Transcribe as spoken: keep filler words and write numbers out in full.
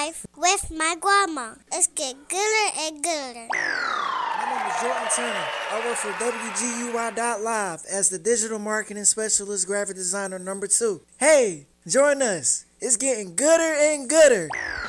life with my grandma. It's getting gooder and gooder. My name is Jordan Turner. I work for W G U I dot live as the digital marketing specialist graphic designer number two. Hey, join us. It's getting gooder and gooder.